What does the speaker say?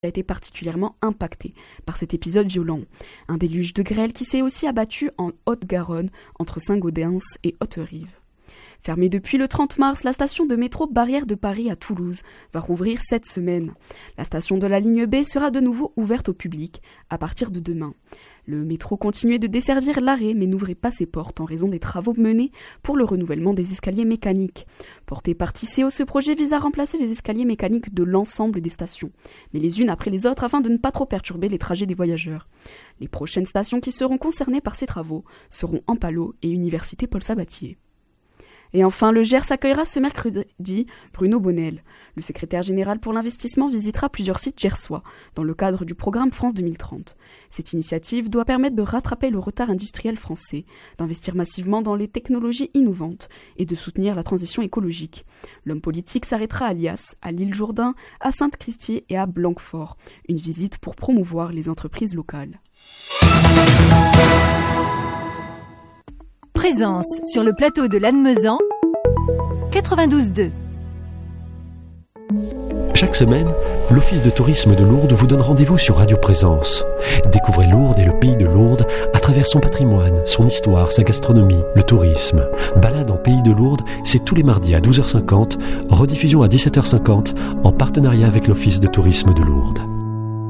a été particulièrement impacté par cet épisode violent. Un déluge de grêle qui s'est aussi abattu en Haute-Garonne, entre Saint-Gaudens et Haute-Rive. Fermée depuis le 30 mars, la station de métro Barrière de Paris à Toulouse va rouvrir cette semaine. La station de la ligne B sera de nouveau ouverte au public à partir de demain. Le métro continuait de desservir l'arrêt mais n'ouvrait pas ses portes en raison des travaux menés pour le renouvellement des escaliers mécaniques. Porté par Tisséo, ce projet vise à remplacer les escaliers mécaniques de l'ensemble des stations, mais les unes après les autres afin de ne pas trop perturber les trajets des voyageurs. Les prochaines stations qui seront concernées par ces travaux seront Ampalo et Université Paul Sabatier. Et enfin, le Gers accueillera ce mercredi Bruno Bonnel. Le secrétaire général pour l'investissement visitera plusieurs sites gersois dans le cadre du programme France 2030. Cette initiative doit permettre de rattraper le retard industriel français, d'investir massivement dans les technologies innovantes et de soutenir la transition écologique. L'homme politique s'arrêtera à Lias, à l'Île-Jourdain, à Sainte-Christie et à Blanquefort. Une visite pour promouvoir les entreprises locales. Présence sur le plateau de Lannemezan, 92.2. Chaque semaine, l'Office de tourisme de Lourdes vous donne rendez-vous sur Radio Présence. Découvrez Lourdes et le pays de Lourdes à travers son patrimoine, son histoire, sa gastronomie, le tourisme. Balade en pays de Lourdes, c'est tous les mardis à 12h50, rediffusion à 17h50, en partenariat avec l'Office de tourisme de Lourdes.